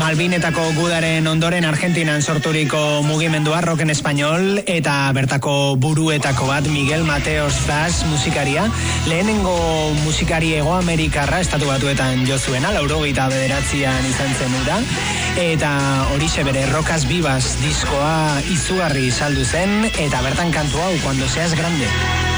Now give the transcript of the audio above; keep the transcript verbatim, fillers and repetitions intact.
Malvinetako gudaren ondoren Argentinan sorturiko mugimendua rock en español eta bertako buruetako bat Miguel Mateos Zas musikaria, lehenengo musikari Hego Amerikarra estatu batuetan jo zuena, laurogeita bederatzian izan zen ura, eta horixe bere Rocas Vivas diskoa izugarri saldu zen, eta bertan kantu hau, Cuando seas grande.